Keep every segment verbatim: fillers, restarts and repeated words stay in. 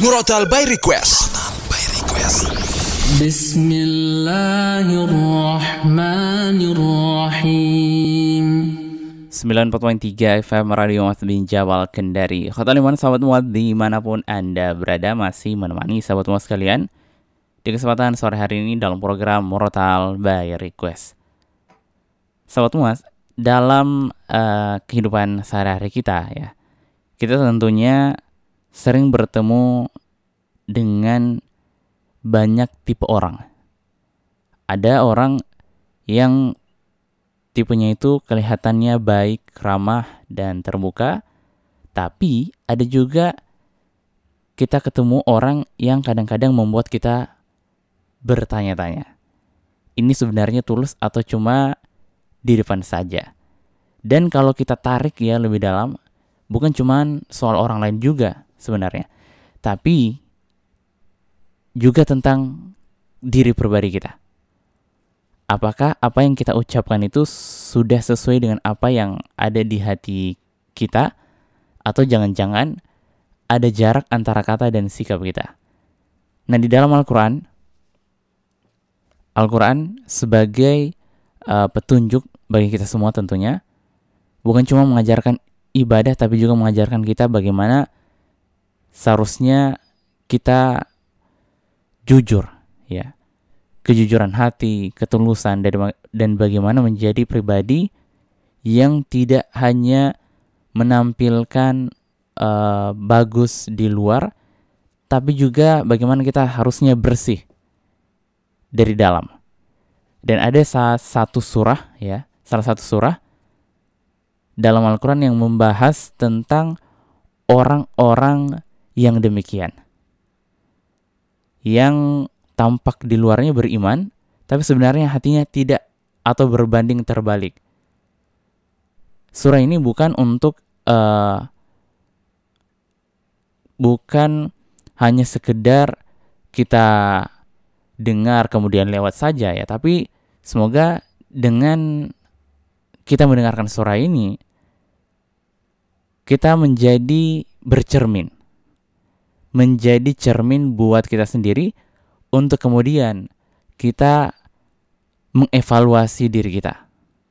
Murotal by Request. by Request. Bismillahirrahmanirrahim. sembilan puluh empat koma tiga F M Radio Mas bin Jawal Kendari. Khotul iman sahabat muat dimanapun Anda berada, masih menemani sahabat muat sekalian di kesempatan sore hari ini dalam program Murotal by Request. Sahabat muat, dalam uh, kehidupan sehari-hari kita ya, kita tentunya sering bertemu dengan banyak tipe orang. Ada orang yang tipenya itu kelihatannya baik, ramah, dan terbuka. Tapi ada juga kita ketemu orang yang kadang-kadang membuat kita bertanya-tanya. Ini sebenarnya tulus atau cuma di depan saja? Dan kalau kita tarik ya lebih dalam, bukan cuma soal orang lain juga sebenarnya, tapi juga tentang diri pribadi kita. Apakah apa yang kita ucapkan itu sudah sesuai dengan apa yang ada di hati kita? Atau jangan-jangan ada jarak antara kata dan sikap kita? Nah, di dalam Al-Quran, Al-Quran sebagai uh, petunjuk bagi kita semua tentunya, bukan cuma mengajarkan ibadah, tapi juga mengajarkan kita bagaimana seharusnya kita jujur, ya. Kejujuran hati, ketulusan, dan bagaimana menjadi pribadi yang tidak hanya menampilkan uh, bagus di luar, tapi juga bagaimana kita harusnya bersih dari dalam. Dan ada salah satu surah, ya, salah satu surah dalam Al-Quran yang membahas tentang orang-orang yang demikian, yang tampak di luarnya beriman, tapi sebenarnya hatinya tidak atau berbanding terbalik. Surah ini bukan untuk uh, bukan hanya sekedar kita dengar kemudian lewat saja ya, tapi semoga dengan kita mendengarkan surah ini, kita menjadi bercermin, menjadi cermin buat kita sendiri, untuk kemudian kita mengevaluasi diri kita,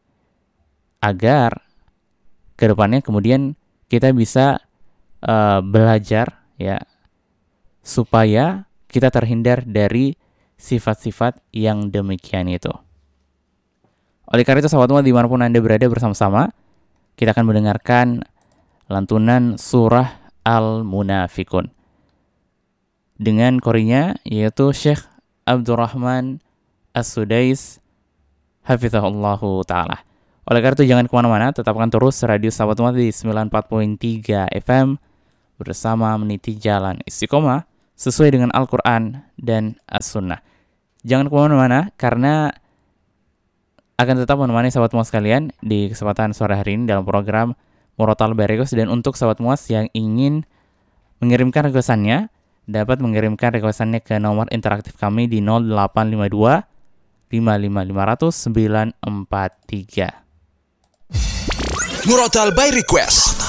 agar kedepannya kemudian kita bisa uh, belajar ya, supaya kita terhindar dari sifat-sifat yang demikian itu. Oleh karena itu sahabat semua dimanapun Anda berada, bersama-sama kita akan mendengarkan lantunan surah Al-Munafikun dengan korinya, yaitu Syekh Abdurrahman As-Sudais hafizahullahu ta'ala. Oleh karena itu jangan kemana-mana, tetapkan terus radio sahabat umat di sembilan puluh empat koma tiga F M bersama meniti jalan istiqomah sesuai dengan Al-Quran dan As-Sunnah. Jangan kemana-mana, karena akan tetap menemani sahabat muas sekalian di kesempatan sore hari ini dalam program Murotal by Request. Dan untuk sahabat muas yang ingin mengirimkan requestannya, dapat mengirimkan requestannya ke nomor interaktif kami di nol delapan lima dua lima lima lima nol nol sembilan empat tiga. Murotal by Request.